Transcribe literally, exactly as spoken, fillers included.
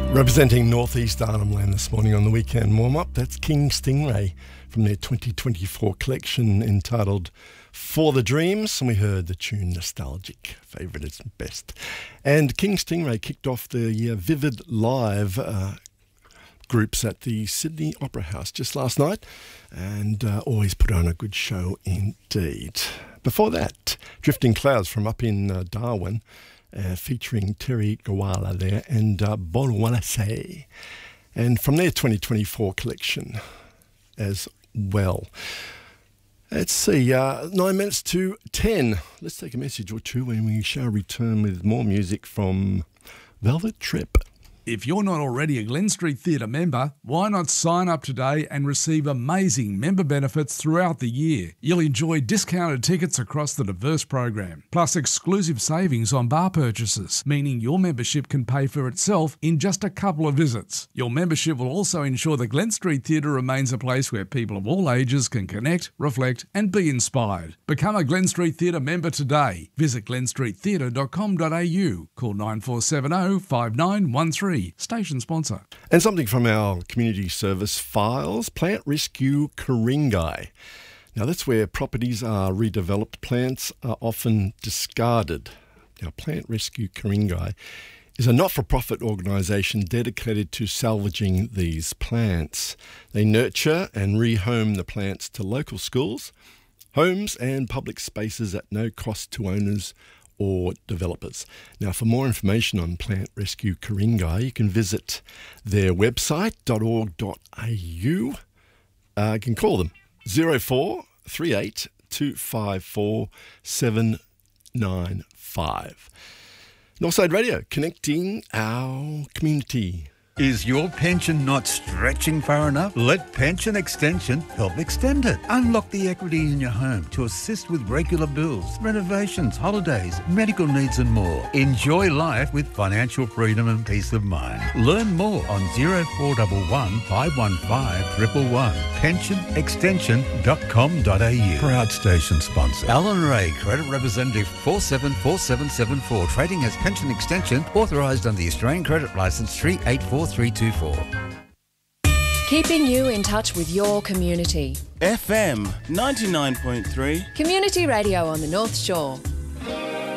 Representing Northeast Arnhem Land this morning on the weekend warm-up, that's King Stingray from their twenty twenty-four collection entitled For the Dreams, and we heard the tune Nostalgic, favourite is best. And King Stingray kicked off the uh, Vivid Live uh, groups at the Sydney Opera House just last night, and uh, always put on a good show indeed. Before that, Drifting Clouds from up in uh, Darwin, Uh, featuring Terry Gawala there and uh, Bolwanase, and from their twenty twenty-four collection as well. Let's see, uh, nine minutes to ten. Let's take a message or two when we shall return with more music from Velvet Trip. If you're not already a Glen Street Theatre member, why not sign up today and receive amazing member benefits throughout the year? You'll enjoy discounted tickets across the diverse program, plus exclusive savings on bar purchases, meaning your membership can pay for itself in just a couple of visits. Your membership will also ensure the Glen Street Theatre remains a place where people of all ages can connect, reflect and be inspired. Become a Glen Street Theatre member today. Visit glen street theatre dot com dot a u. Call nine four seven zero, five nine one three. Station sponsor. And something from our community service files, Plant Rescue Ku-ring-gai. Now that's where properties are redeveloped, plants are often discarded. Now Plant Rescue Ku-ring-gai is a not-for-profit organisation dedicated to salvaging these plants. They nurture and rehome the plants to local schools, homes and public spaces at no cost to owners or developers. Now, for more information on Plant Rescue Ku-ring-gai, you can visit their website, dot org dot a u. Uh, you can call them zero four three eight two five four seven nine five. Northside Radio, connecting our community. Is your pension not stretching far enough? Let Pension Extension help extend it. Unlock the equity in your home to assist with regular bills, renovations, holidays, medical needs and more. Enjoy life with financial freedom and peace of mind. Learn more on zero four one one, five one five, one one one. pension extension dot com dot a u. Proud station sponsor. Alan Ray, Credit Representative four seven four seven seven four. Trading as Pension Extension, authorised under the Australian Credit Licence three eight four three two four. Keeping you in touch with your community. F M ninety-nine point three. Community radio on the North Shore.